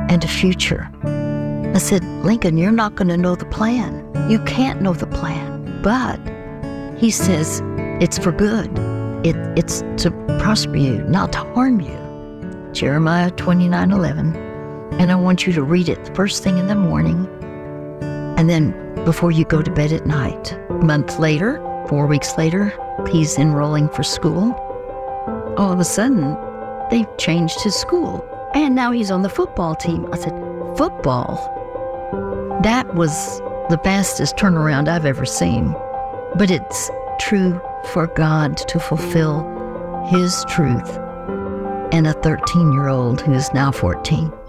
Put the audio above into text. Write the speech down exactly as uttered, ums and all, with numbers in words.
and a future. I said, Lincoln, you're not going to know the plan. You can't know the plan. But he says, it's for good. It, it's to prosper you, not to harm you. Jeremiah twenty-nine eleven. And I want you to read it the first thing in the morning and then before you go to bed at night. A month later, four weeks later, he's enrolling for school. All of a sudden, they've changed his school. And now he's on the football team. I said, football? That was the fastest turnaround I've ever seen. But it's true for God to fulfill his truth and a thirteen-year-old who is now fourteen.